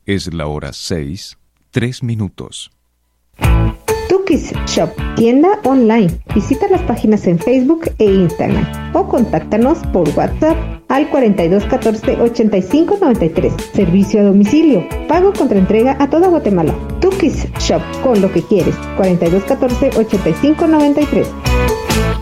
Es la hora 6:03. Tukis Shop, tienda online. Visita las páginas en Facebook e Instagram o contáctanos por WhatsApp al 4214-8593. Servicio a domicilio. Pago contra entrega a toda Guatemala. Tukis Shop, con lo que quieres. 4214-8593.